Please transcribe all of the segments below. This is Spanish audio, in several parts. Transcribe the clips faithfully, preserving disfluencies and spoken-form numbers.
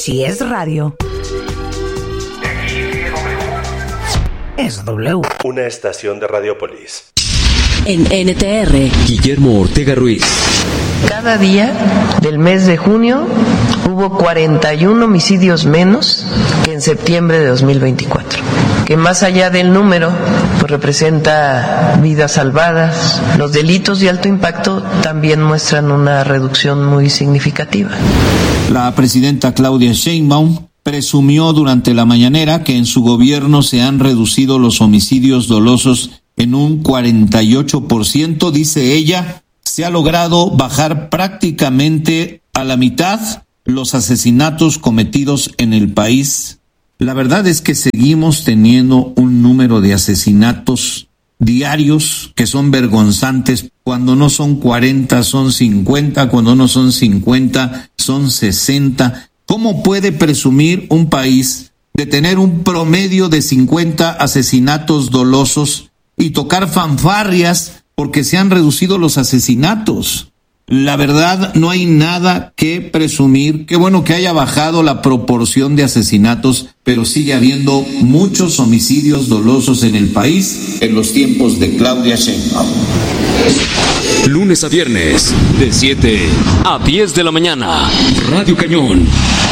Si es radio, es W. Una estación de Radiopolis. En N T R, Guillermo Ortega Ruiz. Cada día del mes de junio hubo cuarenta y uno homicidios menos que en septiembre de dos mil veinticuatro, que más allá del número, pues representa vidas salvadas. Los delitos de alto impacto también muestran una reducción muy significativa. La presidenta Claudia Sheinbaum presumió durante la mañanera que en su gobierno se han reducido los homicidios dolosos en un cuarenta y ocho por ciento, dice ella. Se ha logrado bajar prácticamente a la mitad los asesinatos cometidos en el país. La verdad es que seguimos teniendo un número de asesinatos diarios que son vergonzantes. Cuando no son cuarenta, son cincuenta. Cuando no son cincuenta, son sesenta. ¿Cómo puede presumir un país de tener un promedio de cincuenta asesinatos dolosos y tocar fanfarrias porque se han reducido los asesinatos? La verdad, no hay nada que presumir. Qué bueno que haya bajado la proporción de asesinatos, pero sigue habiendo muchos homicidios dolosos en el país en los tiempos de Claudia Sheinbaum. Lunes a viernes, de siete a diez de la mañana. Radio Cañón.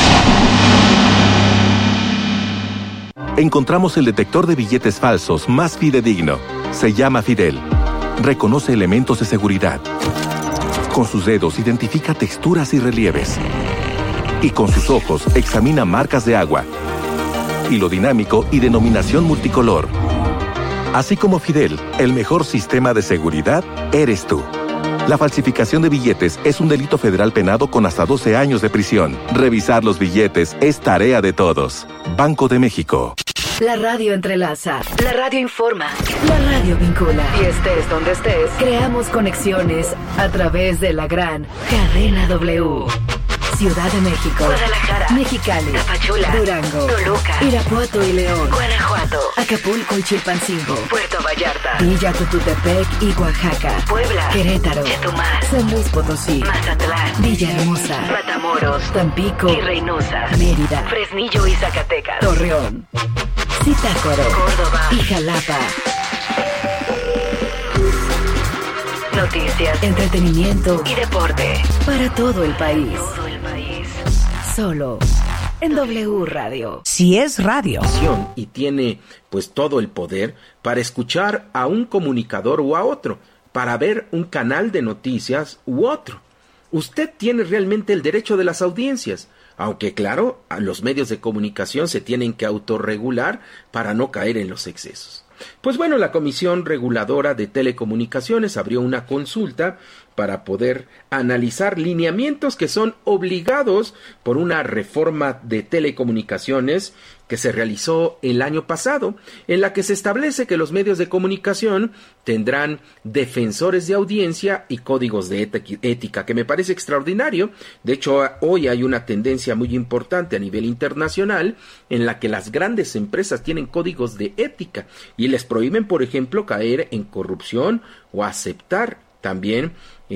Encontramos el detector de billetes falsos más fidedigno. Se llama Fidel. Reconoce elementos de seguridad. Con sus dedos identifica texturas y relieves. Y con sus ojos examina marcas de agua, hilo dinámico y denominación multicolor. Así como Fidel, el mejor sistema de seguridad eres tú. La falsificación de billetes es un delito federal penado con hasta doce años de prisión. Revisar los billetes es tarea de todos. Banco de México. La radio entrelaza, la radio informa, la radio vincula. Y estés donde estés, creamos conexiones a través de la gran cadena W. Ciudad de México, Guadalajara, Mexicali, Tapachula, Durango, Toluca, Irapuato y León, Guanajuato, Acapulco y Chilpancingo, Puerto Vallarta, Villa Cotutepec y Oaxaca, Puebla, Querétaro, Chetumal, San Luis Potosí, Mazatlán, Villahermosa, Matamoros, Tampico y Reynosa, Mérida, Fresnillo y Zacatecas, Torreón, Zitácuaro, Córdoba y Jalapa. Noticias, entretenimiento y deporte para todo el país. Todo el país. Solo en W Radio. Si es radio. Y tiene pues todo el poder para escuchar a un comunicador o a otro, para ver un canal de noticias u otro. Usted tiene realmente el derecho de las audiencias, aunque claro, a los medios de comunicación se tienen que autorregular para no caer en los excesos. Pues bueno, la Comisión Reguladora de Telecomunicaciones abrió una consulta para poder analizar lineamientos que son obligados por una reforma de telecomunicaciones que se realizó el año pasado, en la que se establece que los medios de comunicación tendrán defensores de audiencia y códigos de ética, que me parece extraordinario. De hecho, hoy hay una tendencia muy importante a nivel internacional en la que las grandes empresas tienen códigos de ética y les prohíben, por ejemplo, caer en corrupción o aceptar también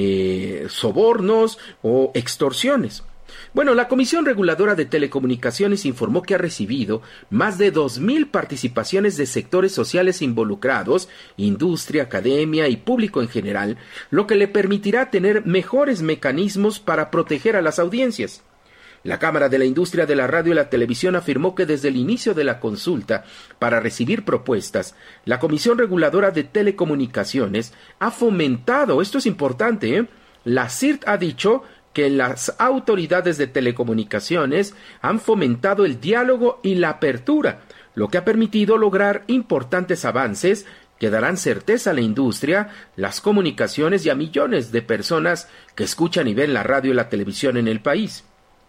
eh, sobornos o extorsiones. Bueno, la Comisión Reguladora de Telecomunicaciones informó que ha recibido más de dos mil participaciones de sectores sociales involucrados, industria, academia y público en general, lo que le permitirá tener mejores mecanismos para proteger a las audiencias. La Cámara de la Industria de la Radio y la Televisión afirmó que desde el inicio de la consulta para recibir propuestas, la Comisión Reguladora de Telecomunicaciones ha fomentado, esto es importante, ¿eh? La C I R T ha dicho que las autoridades de telecomunicaciones han fomentado el diálogo y la apertura, lo que ha permitido lograr importantes avances que darán certeza a la industria, las comunicaciones y a millones de personas que escuchan y ven la radio y la televisión en el país.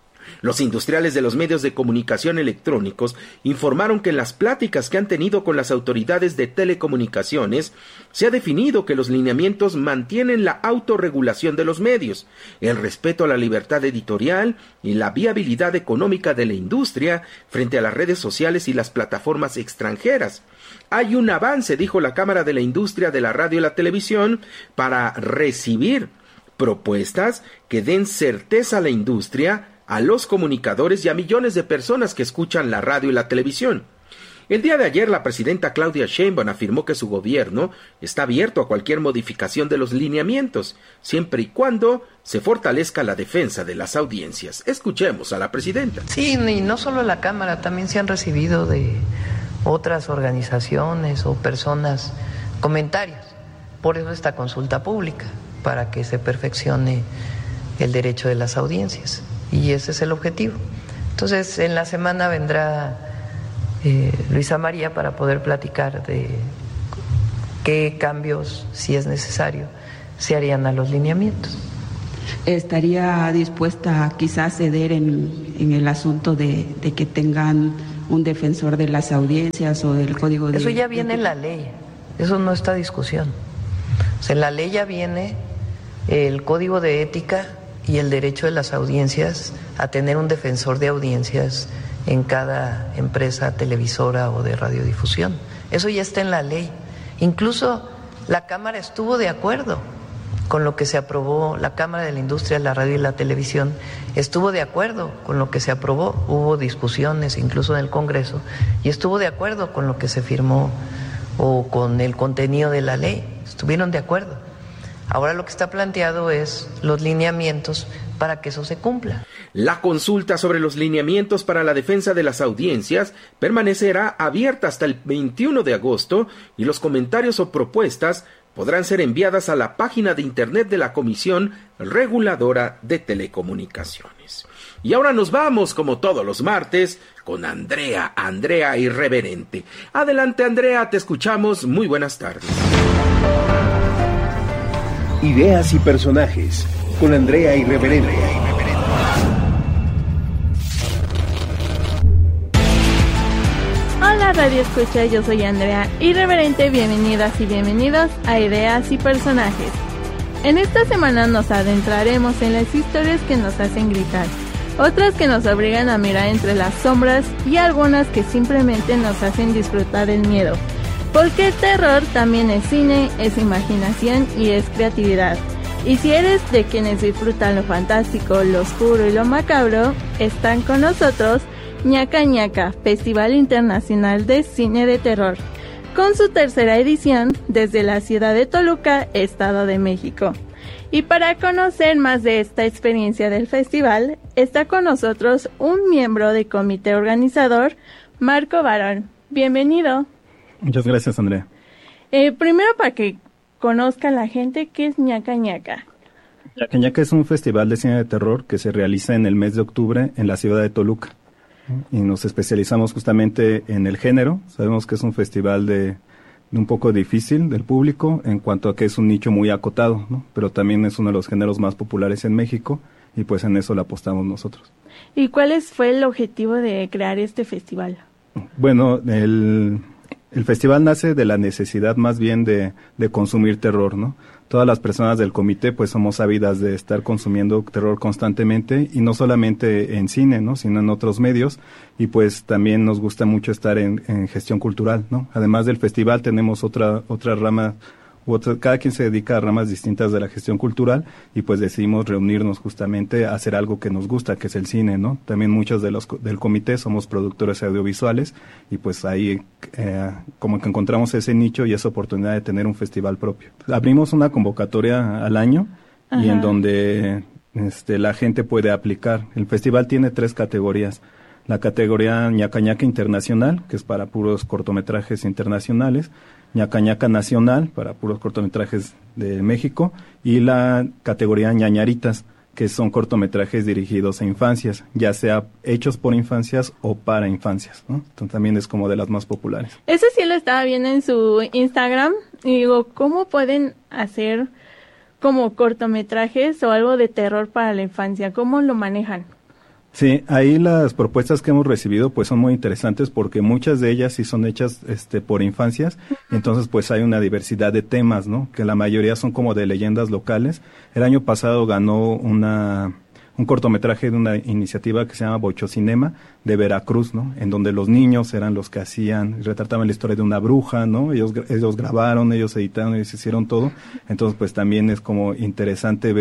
Los industriales de los medios de comunicación electrónicos informaron que en las pláticas que han tenido con las autoridades de telecomunicaciones se ha definido que los lineamientos mantienen la autorregulación de los medios, el respeto a la libertad editorial y la viabilidad económica de la industria frente a las redes sociales y las plataformas extranjeras. Hay un avance, dijo la Cámara de la Industria de la Radio y la Televisión, para recibir propuestas que den certeza a la industria, a los comunicadores y a millones de personas que escuchan la radio y la televisión. El día de ayer, la presidenta Claudia Sheinbaum afirmó que su gobierno está abierto a cualquier modificación de los lineamientos, siempre y cuando se fortalezca la defensa de las audiencias. Escuchemos a la presidenta. Sí, y no solo la Cámara, también se han recibido de otras organizaciones o personas comentarios. Por eso esta consulta pública, para que se perfeccione el derecho de las audiencias. Y ese es el objetivo. Entonces, en la semana vendrá Eh, Luisa María para poder platicar de qué cambios, si es necesario, se harían a los lineamientos. ¿Estaría dispuesta quizás a ceder en, en el asunto de, de que tengan un defensor de las audiencias o del código de... Eso ya viene en la ley, eso no está a discusión. O sea, en la ley ya viene el código de ética y el derecho de las audiencias a tener un defensor de audiencias en cada empresa televisora o de radiodifusión. Eso ya está en la ley. Incluso la Cámara estuvo de acuerdo con lo que se aprobó, la Cámara de la Industria de la Radio y la Televisión estuvo de acuerdo con lo que se aprobó, hubo discusiones incluso en el Congreso, y estuvo de acuerdo con lo que se firmó o con el contenido de la ley, estuvieron de acuerdo. Ahora lo que está planteado es los lineamientos para que eso se cumpla. La consulta sobre los lineamientos para la defensa de las audiencias permanecerá abierta hasta el veintiuno de agosto y los comentarios o propuestas podrán ser enviadas a la página de internet de la Comisión Reguladora de Telecomunicaciones. Y ahora nos vamos, como todos los martes, con Andrea, Andrea Irreverente. Adelante, Andrea, te escuchamos. Muy buenas tardes. Ideas y personajes, con Andrea Irreverente. Hola Radio Escucha, yo soy Andrea Irreverente, bienvenidas y bienvenidos a Ideas y Personajes. En esta semana nos adentraremos en las historias que nos hacen gritar, otras que nos obligan a mirar entre las sombras y algunas que simplemente nos hacen disfrutar del miedo. Porque el terror también es cine, es imaginación y es creatividad. Y si eres de quienes disfrutan lo fantástico, lo oscuro y lo macabro, están con nosotros Ñaca Ñaca, Festival Internacional de Cine de Terror, con su tercera edición desde la ciudad de Toluca, Estado de México. Y para conocer más de esta experiencia del festival, está con nosotros un miembro del comité organizador, Marco Barón. Bienvenido. Muchas gracias, Andrea. Eh, primero, para que conozca la gente, ¿qué es Ñaca Ñaca? Ñaca Ñaca es un festival de cine de terror que se realiza en el mes de octubre en la ciudad de Toluca. Y nos especializamos justamente en el género. Sabemos que es un festival de, de un poco difícil del público en cuanto a que es un nicho muy acotado, ¿no? Pero también es uno de los géneros más populares en México y pues en eso le apostamos nosotros. ¿Y cuál es, fue el objetivo de crear este festival? Bueno, el... El festival nace de la necesidad más bien de, de consumir terror, ¿no? Todas las personas del comité pues somos ávidas de estar consumiendo terror constantemente y no solamente en cine, ¿no? Sino en otros medios y pues también nos gusta mucho estar en, en gestión cultural, ¿no? Además del festival tenemos otra otra rama, u otra, cada quien se dedica a ramas distintas de la gestión cultural y pues decidimos reunirnos justamente a hacer algo que nos gusta, que es el cine, ¿no? También muchos de los del comité somos productores audiovisuales y pues ahí eh, como que encontramos ese nicho y esa oportunidad de tener un festival propio. Abrimos una convocatoria al año. Ajá. Y en donde este, la gente puede aplicar. El festival tiene tres categorías. La categoría Ñaca Ñaca Internacional, que es para puros cortometrajes internacionales, Ñaca Ñaca Nacional, para puros cortometrajes de México, y la categoría Ñañaritas, que son cortometrajes dirigidos a infancias, ya sea hechos por infancias o para infancias, ¿no? Entonces también es como de las más populares. Eso sí lo estaba viendo en su Instagram, y digo, ¿cómo pueden hacer como cortometrajes o algo de terror para la infancia? ¿Cómo lo manejan? Sí, ahí las propuestas que hemos recibido pues son muy interesantes porque muchas de ellas sí son hechas este por infancias, uh-huh. Entonces pues hay una diversidad de temas, ¿no? Que la mayoría son como de leyendas locales. El año pasado ganó una un cortometraje de una iniciativa que se llama Bocho Cinema de Veracruz, ¿no? En donde los niños eran los que hacían, retrataban la historia de una bruja, ¿no? Ellos ellos grabaron, ellos editaron, ellos hicieron todo. Entonces pues también es como interesante ver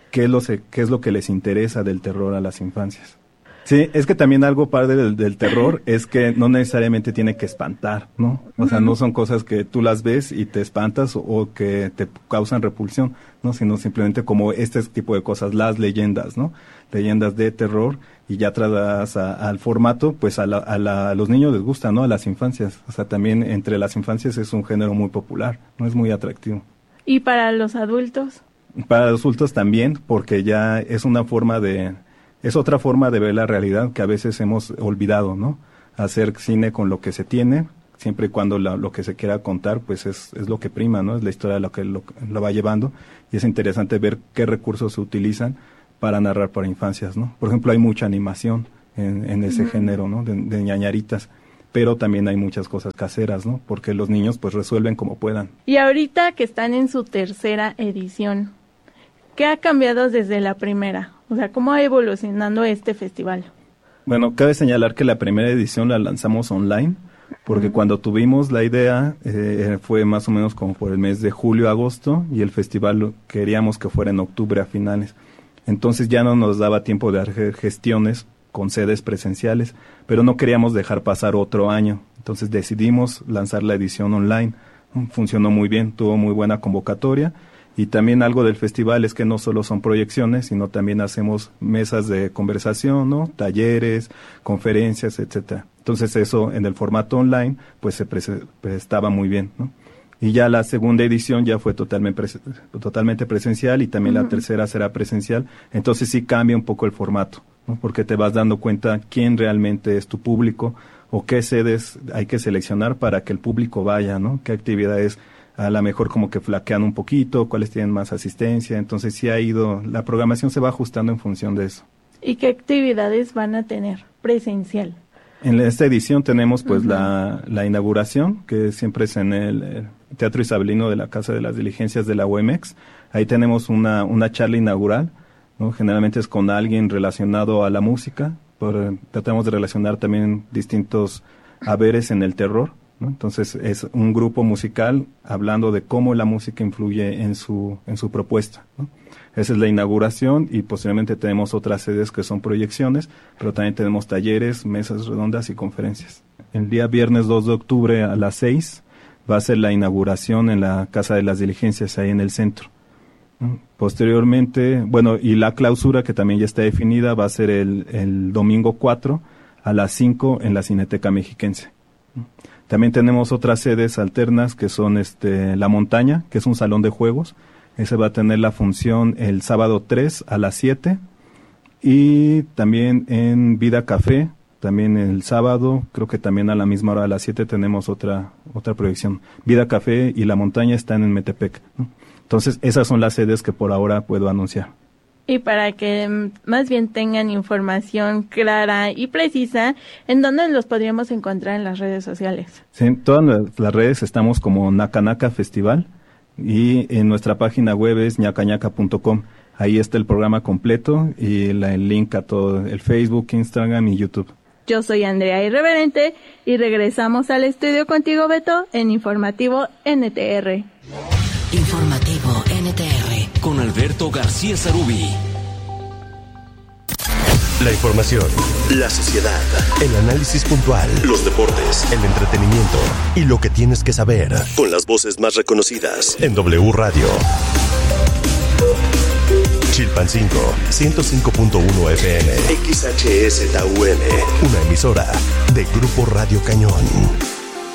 qué es lo, qué es lo que les interesa del terror a las infancias. Sí, es que también algo padre del, del terror es que no necesariamente tiene que espantar, ¿no? O sea, no son cosas que tú las ves y te espantas o, o que te causan repulsión, ¿no? Sino simplemente como este tipo de cosas, las leyendas, ¿no? Leyendas de terror, y ya trasladas a, al formato, pues a, la, a, la, a los niños les gusta, ¿no? A las infancias. O sea, también entre las infancias es un género muy popular, ¿no? Es muy atractivo. ¿Y para los adultos? Para los adultos también, porque ya es una forma de... Es otra forma de ver la realidad que a veces hemos olvidado, ¿no? Hacer cine con lo que se tiene, siempre y cuando la, lo que se quiera contar, pues es, es lo que prima, ¿no? Es la historia lo que lo, lo va llevando, y es interesante ver qué recursos se utilizan para narrar para infancias, ¿no? Por ejemplo, hay mucha animación en, en ese uh-huh. género, ¿no? De, de ñañaritas, pero también hay muchas cosas caseras, ¿no? Porque los niños pues resuelven como puedan. Y ahorita que están en su tercera edición, ¿qué ha cambiado desde la primera? O sea, ¿cómo ha evolucionado este festival? Bueno, cabe señalar que la primera edición la lanzamos online, porque uh-huh. cuando tuvimos la idea eh, fue más o menos como por el mes de julio, agosto, y el festival queríamos que fuera en octubre a finales. Entonces ya no nos daba tiempo de hacer gestiones con sedes presenciales, pero no queríamos dejar pasar otro año. Entonces decidimos lanzar la edición online. Funcionó muy bien, tuvo muy buena convocatoria. Y también algo del festival es que no solo son proyecciones, sino también hacemos mesas de conversación, ¿no? Talleres, conferencias, etcétera. Entonces eso en el formato online pues se prestaba muy bien, ¿no? Y ya la segunda edición ya fue totalmente presen- totalmente presencial, y también uh-huh. la tercera será presencial. Entonces sí cambia un poco el formato, ¿no? Porque te vas dando cuenta quién realmente es tu público o qué sedes hay que seleccionar para que el público vaya, ¿no? Qué actividades a lo mejor como que flaquean un poquito, cuáles tienen más asistencia. Entonces sí ha ido, la programación se va ajustando en función de eso. ¿Y qué actividades van a tener presencial? En esta edición tenemos pues uh-huh. la, la inauguración, que siempre es en el, el Teatro Isabelino de la Casa de las Diligencias de la U E M E X. Ahí tenemos una, una charla inaugural, ¿no? Generalmente es con alguien relacionado a la música, por, tratamos de relacionar también distintos haberes en el terror, ¿no? Entonces es un grupo musical hablando de cómo la música influye en su, en su propuesta, ¿no? Esa es la inauguración, y posteriormente tenemos otras sedes que son proyecciones, pero también tenemos talleres, mesas redondas y conferencias. El día viernes dos de octubre a las seis va a ser la inauguración en la Casa de las Diligencias, ahí en el centro. Posteriormente, bueno, y la clausura, que también ya está definida, va a ser el, el domingo cuatro a las cinco en la Cineteca Mexiquense. También tenemos otras sedes alternas que son este La Montaña, que es un salón de juegos. Ese va a tener la función el sábado tres a las siete, y también en Vida Café, también el sábado, creo que también a la misma hora, a las siete, tenemos otra otra proyección. Vida Café y La Montaña están en Metepec, ¿no? Entonces esas son las sedes que por ahora puedo anunciar. Y para que más bien tengan información clara y precisa, ¿en dónde los podríamos encontrar en las redes sociales? Sí, en todas las redes estamos como Nakanaka Festival, y en nuestra página web es ñacañaca punto com. Ahí está el programa completo y la, el link a todo el Facebook, Instagram y YouTube. Yo soy Andrea Irreverente y regresamos al estudio contigo, Beto, en Informativo N T R. Informativo N T R. Con Alberto García Zarubi. La información, la sociedad, el análisis puntual, los deportes, el entretenimiento y lo que tienes que saber, con las voces más reconocidas en W Radio. Chilpancingo, ciento cinco punto uno F M, X H S T U M, una emisora de Grupo Radio Cañón.